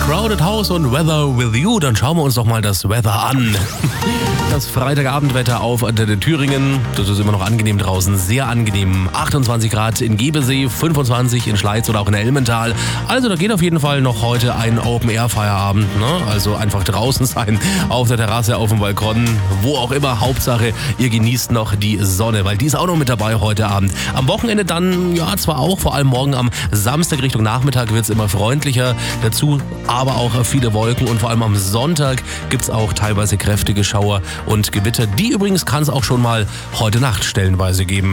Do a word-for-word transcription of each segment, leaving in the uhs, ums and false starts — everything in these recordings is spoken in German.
Crowded House und Weather with You. Dann schauen wir uns doch mal das Weather an. Das Freitagabendwetter auf Antenne Thüringen. Das ist immer noch angenehm draußen, sehr angenehm. achtundzwanzig Grad in Gebesee, fünfundzwanzig in Schleiz oder auch in Elmental. Also da geht auf jeden Fall noch heute ein Open-Air-Feierabend. Ne? Also einfach draußen sein, auf der Terrasse, auf dem Balkon, wo auch immer. Hauptsache, ihr genießt noch die Sonne, weil die ist auch noch mit dabei heute Abend. Am Wochenende dann, ja zwar auch, vor allem morgen am Samstag Richtung Nachmittag wird es immer freundlicher. Dazu aber auch viele Wolken und vor allem am Sonntag gibt es auch teilweise kräftige Schauer und Gewitter. Die übrigens kann es auch schon mal heute Nacht stellenweise geben.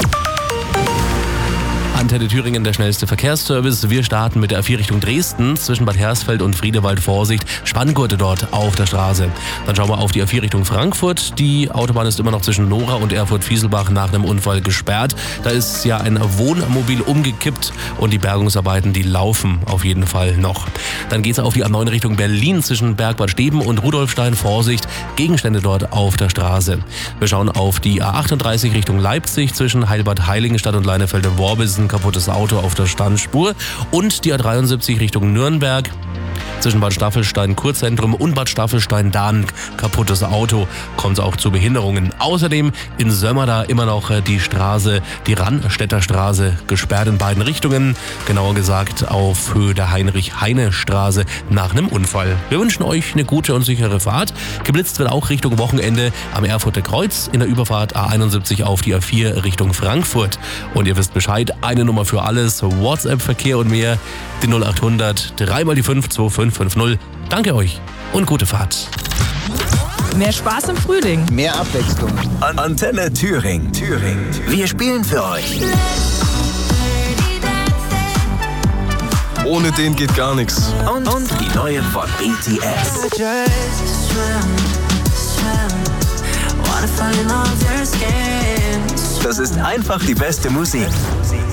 Antenne Thüringen, der schnellste Verkehrsservice. Wir starten mit der A vier Richtung Dresden, zwischen Bad Hersfeld und Friedewald. Vorsicht, Spanngurte dort auf der Straße. Dann schauen wir auf die A vier Richtung Frankfurt. Die Autobahn ist immer noch zwischen Nora und Erfurt-Fieselbach nach einem Unfall gesperrt. Da ist ja ein Wohnmobil umgekippt und die Bergungsarbeiten, die laufen auf jeden Fall noch. Dann geht es auf die A neun Richtung Berlin, zwischen Bergbad Steben und Rudolfstein. Vorsicht, Gegenstände dort auf der Straße. Wir schauen auf die A achtunddreißig Richtung Leipzig, zwischen Heilbad Heiligenstadt und Leinefelde-Worbisen. Kaputtes Auto auf der Standspur. Und die A dreiundsiebzig Richtung Nürnberg, zwischen Bad Staffelstein Kurzentrum und Bad Staffelstein-Dahn, kaputtes Auto, kommt es auch zu Behinderungen. Außerdem in Sömmerda immer noch die Straße, die Rannstädter Straße, gesperrt in beiden Richtungen. Genauer gesagt auf Höhe der Heinrich-Heine-Straße nach einem Unfall. Wir wünschen euch eine gute und sichere Fahrt. Geblitzt wird auch Richtung Wochenende am Erfurter Kreuz in der Überfahrt A einundsiebzig auf die A vier Richtung Frankfurt. Und ihr wisst Bescheid, eine Nummer für alles, WhatsApp-Verkehr und mehr, die null achthundert, dreimal die fünf zwei fünf fünf null. Danke euch und gute Fahrt. Mehr Spaß im Frühling. Mehr Abwechslung. An- Antenne Thüringen. Thüringen. Wir spielen für euch. Ohne den geht gar nichts. Und, und die neue von B T S. Das ist einfach die beste Musik.